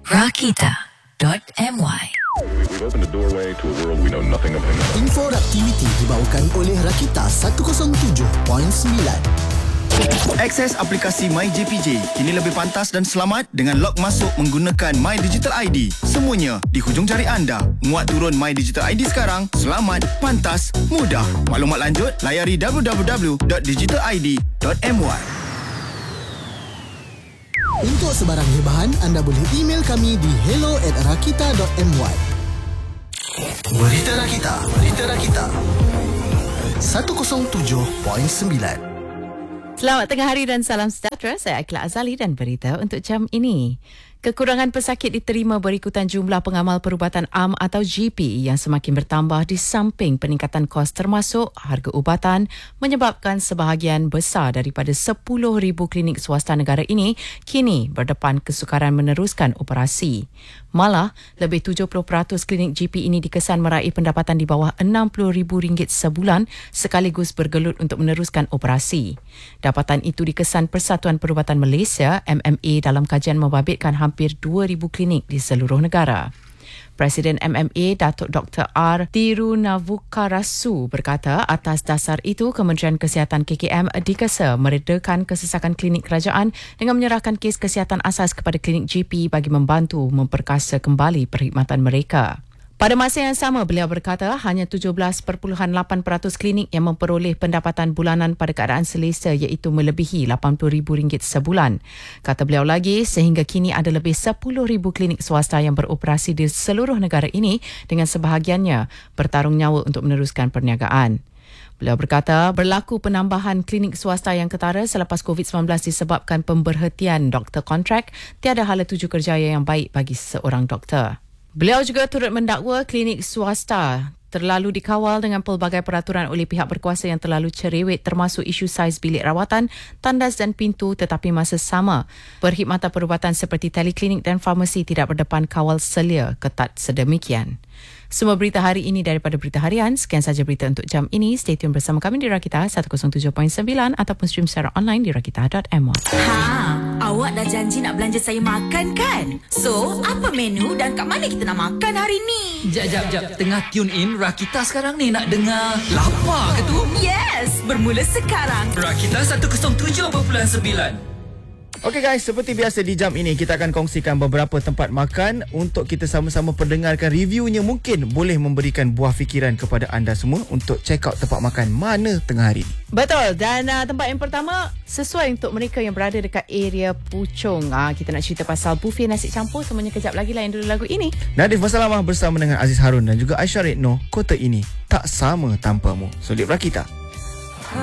Rakita.my. We've opened a doorway to a world we know nothing of anymore. Info Raktivity dibawakan oleh Rakita 107.9. Akses aplikasi MyJPJ kini lebih pantas dan selamat dengan log masuk menggunakan My Digital ID. Semuanya di hujung jari anda. Muat turun My Digital ID sekarang. Selamat, pantas, mudah. Maklumat lanjut, layari www.digitalid.my. Untuk sebarang hebahan, anda boleh email kami di hello@rakita.my. Berita Rakita. Berita Rakita 107.9. Selamat tengah hari dan salam sejahtera. Saya Akhila Azali dan berita untuk jam ini. Kekurangan pesakit diterima berikutan jumlah pengamal perubatan am atau GP yang semakin bertambah di samping peningkatan kos termasuk harga ubatan menyebabkan sebahagian besar daripada 10,000 klinik swasta negara ini kini berdepan kesukaran meneruskan operasi. Malah, lebih 70% klinik GP ini dikesan meraih pendapatan di bawah RM60,000 sebulan sekaligus bergelut untuk meneruskan operasi. Dapatan itu dikesan Persatuan Perubatan Malaysia MMA dalam kajian membabitkan hampir 2,000 klinik di seluruh negara. Presiden MMA Datuk Dr. R. Tirunavukarasu berkata atas dasar itu Kementerian Kesihatan KKM dikesa meredakan kesesakan klinik kerajaan dengan menyerahkan kes kesihatan asas kepada klinik GP bagi membantu memperkasa kembali perkhidmatan mereka. Pada masa yang sama, beliau berkata hanya 17.8% klinik yang memperoleh pendapatan bulanan pada keadaan selesa iaitu melebihi RM80,000 sebulan. Kata beliau lagi, sehingga kini ada lebih 10,000 klinik swasta yang beroperasi di seluruh negara ini dengan sebahagiannya bertarung nyawa untuk meneruskan perniagaan. Beliau berkata berlaku penambahan klinik swasta yang ketara selepas COVID-19 disebabkan pemberhentian doktor kontrak tiada hala tuju kerjaya yang baik bagi seorang doktor. Beliau juga turut mendakwa klinik swasta terlalu dikawal dengan pelbagai peraturan oleh pihak berkuasa yang terlalu cerewet termasuk isu saiz bilik rawatan, tandas dan pintu tetapi masa sama, perkhidmatan perubatan seperti teliklinik dan farmasi tidak berdepan kawal selia ketat sedemikian. Semua berita hari ini daripada Berita Harian. Sekian saja berita untuk jam ini. Stay tune bersama kami di Rakita 107.9 ataupun stream secara online di rakita.my. Awak dah janji nak belanja saya makan kan? So, apa menu dan kat mana kita nak makan hari ni? Jap. Tengah tune in Rakita sekarang ni nak dengar lapar ke tu? Yes, bermula sekarang. Rakita 107.9. Okey guys, seperti biasa di jam ini kita akan kongsikan beberapa tempat makan untuk kita sama-sama pendengarkan reviewnya. Mungkin boleh memberikan buah fikiran kepada anda semua untuk check out tempat makan mana tengah hari ini. Betul, dan tempat yang pertama sesuai untuk mereka yang berada dekat area Puchong. Kita nak cerita pasal buffet nasi campur. Semuanya kejap lagi layan dulu lagu ini. Nadif Masalamah bersama dengan Aziz Harun dan juga Aisyah Retno. Kota ini tak sama tanpamu. Solid Rakita.